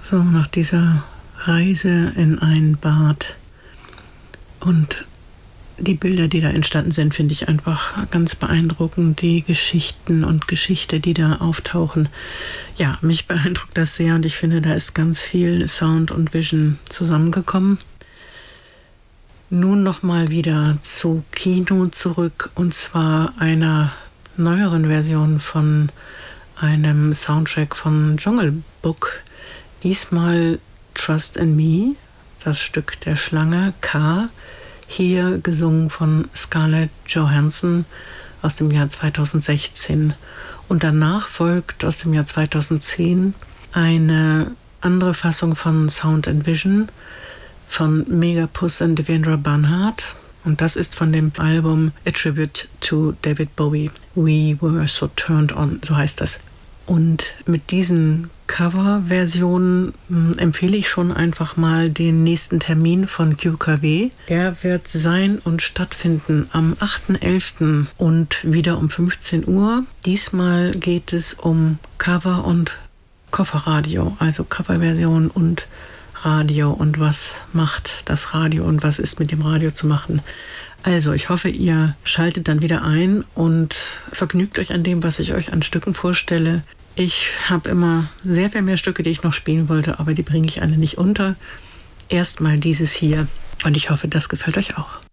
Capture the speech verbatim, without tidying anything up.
So, nach dieser Reise in ein Bad und die Bilder, die da entstanden sind, finde ich einfach ganz beeindruckend. Die Geschichten und Geschichte, die da auftauchen. Ja, mich beeindruckt das sehr und ich finde, da ist ganz viel Sound und Vision zusammengekommen. Nun nochmal wieder zu Kino zurück und zwar einer neueren Version von einem Soundtrack von Jungle Book. Diesmal Trust in Me, das Stück der Schlange, K, hier gesungen von Scarlett Johansson aus dem Jahr zweitausendsechzehn. Und danach folgt aus dem Jahr zweitausendzehn eine andere Fassung von Sound and Vision von Megapuss und Devendra Banhart. Und das ist von dem Album A Tribute to David Bowie. We Were So Turned On, so heißt das. Und mit diesen Coverversionen mh, empfehle ich schon einfach mal den nächsten Termin von Q K W. Der wird sein und stattfinden am achten elften und wieder um fünfzehn Uhr. Diesmal geht es um Cover und Kofferradio, also Coverversion und Radio und was macht das Radio und was ist mit dem Radio zu machen. Also, ich hoffe, ihr schaltet dann wieder ein und vergnügt euch an dem, was ich euch an Stücken vorstelle. Ich habe immer sehr viel mehr Stücke, die ich noch spielen wollte, aber die bringe ich alle nicht unter. Erstmal dieses hier und ich hoffe, das gefällt euch auch.